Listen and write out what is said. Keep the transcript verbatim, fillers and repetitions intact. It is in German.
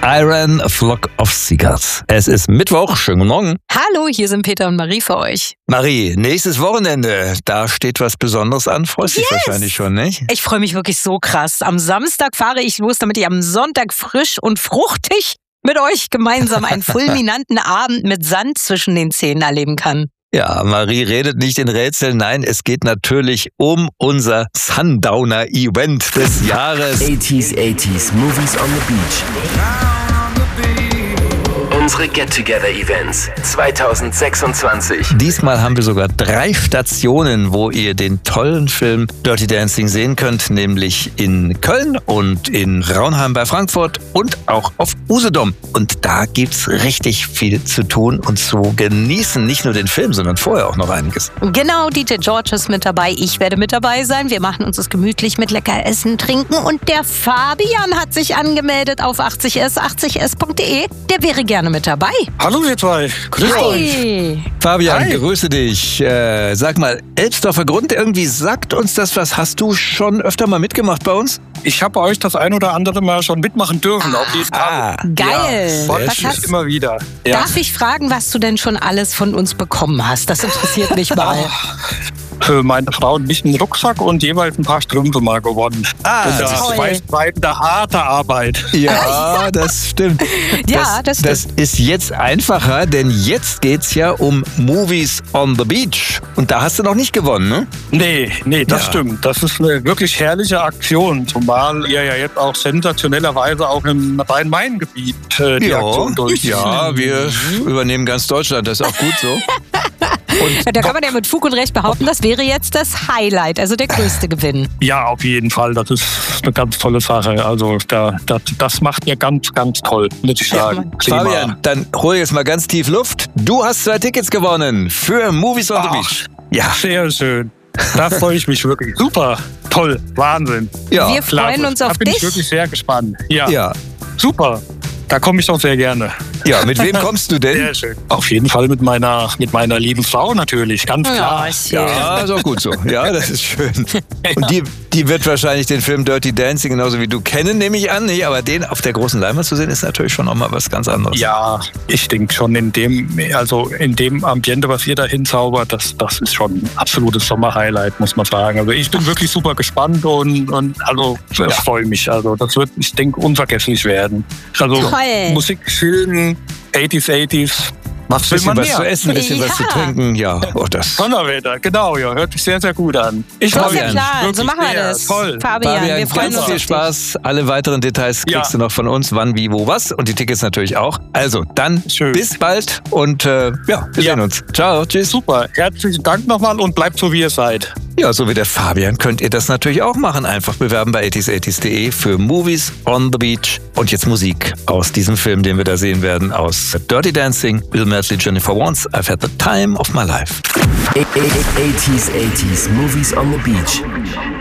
Iron A Flock of Seagulls. Es ist Mittwoch, schönen guten Morgen. Hallo, hier sind Peter und Marie für euch. Marie, nächstes Wochenende, da steht was Besonderes an. Freust dich Yes. wahrscheinlich schon, nicht? Ich freue mich wirklich so krass. Am Samstag fahre ich los, damit ich am Sonntag frisch und fruchtig mit euch gemeinsam einen fulminanten Abend mit Sand zwischen den Zähnen erleben kann. Ja, Marie redet nicht in Rätseln. Nein, es geht natürlich um unser Sundowner-Event des Jahres. eighties, eighties, Movies on the Beach. Unsere Get-Together-Events zwanzig sechsundzwanzig. Diesmal haben wir sogar drei Stationen, wo ihr den tollen Film Dirty Dancing sehen könnt, nämlich in Köln und in Raunheim bei Frankfurt und auch auf Usedom. Und da gibt's richtig viel zu tun und zu genießen. Nicht nur den Film, sondern vorher auch noch einiges. Genau, D J George ist mit dabei, ich werde mit dabei sein. Wir machen uns das gemütlich mit lecker Essen, Trinken und der Fabian hat sich angemeldet auf achtzig s, achtzig s punkt de. Der wäre gerne mit dabei. Hallo ihr zwei, grüß euch. Hi. Fabian, Hi. grüße dich. Äh, sag mal, Elbsdorfer Grund, irgendwie sagt uns das was? Hast du schon öfter mal mitgemacht bei uns? Ich habe euch das ein oder andere Mal schon mitmachen dürfen. Auf jeden Fall. Ah, Geil. Ja, freut Was mich hast- immer wieder. Ja. Darf ich fragen, was du denn schon alles von uns bekommen hast? Das interessiert mich mal. Für meine Frau ein bisschen Rucksack und jeweils ein paar Strümpfe mal gewonnen. Ah, und das toll. zwei Seiten der harte Arbeit. ja, das stimmt. Ja, das stimmt. Das ist jetzt einfacher, denn jetzt geht's ja um Movies on the Beach. Und da hast du noch nicht gewonnen, ne? Nee, nee, das Ja. stimmt. Das ist eine wirklich herrliche Aktion. Zumal ihr ja jetzt auch sensationellerweise auch im Rhein-Main-Gebiet äh, die Aktion durchzieht. ja, wir übernehmen ganz Deutschland, das ist auch gut so. Ja, da kann man ja mit Fug und Recht behaupten, das wäre jetzt das Highlight, also der größte Gewinn. Ja, auf jeden Fall. Das ist eine ganz tolle Sache. Also da, das, das macht ihr ganz, ganz toll, muss ich sagen. Prima. Fabian, dann hol jetzt mal ganz tief Luft. Du hast zwei Tickets gewonnen für Movies on the Ach. Beach. Ja, Sehr schön. Da freue ich mich wirklich. Super, toll, Wahnsinn. ja, Wir freuen Klasse. uns auf Da bin dich. ich wirklich sehr gespannt. Ja, ja. super. Da komme ich doch sehr gerne. Ja, mit wem kommst du denn? Sehr schön. Auf jeden Fall mit meiner, mit meiner lieben Frau natürlich, ganz klar. Ja, schön. Ja, ist auch gut so. Ja, das ist schön. Und die, die wird wahrscheinlich den Film Dirty Dancing genauso wie du kennen, nehme ich an. Nee, aber den auf der großen Leinwand zu sehen, ist natürlich schon nochmal was ganz anderes. Ja, ich denke schon in dem, also in dem Ambiente, was ihr da hinzaubert, das, das ist schon ein absolutes Sommer-Highlight, muss man sagen. Also ich bin wirklich super gespannt und, und also ich freue mich. Also das wird, ich denke, unvergesslich werden. Also Toll. Musik, Film, eighties, eighties, was will Bisschen man was mehr? zu essen, bisschen was zu Ja. trinken. Ja, oh, das. Donnerwetter, genau, ja, hört sich sehr, sehr gut an. Ich So ist freue der mich. Plan, so Wirklich machen wir sehr das. Toll. Fabian, Fabian, wir freuen ganz uns viel auf dich. Spaß. Alle weiteren Details kriegst Ja. du noch von uns, wann, wie, wo, was. Und die Tickets natürlich auch. Also, dann Schön. bis bald und äh, ja, wir Ja. sehen uns. Ciao, tschüss. Super, herzlichen Dank nochmal und bleibt so, wie ihr seid. Ja, so wie der Fabian könnt ihr das natürlich auch machen. Einfach bewerben bei eighties eighties punkt de für Movies on the Beach. Und jetzt Musik aus diesem Film, den wir da sehen werden, aus Dirty Dancing, Bill Medley, Jennifer Warnes, I've had the time of my life. eighties, eighties, Movies on the Beach.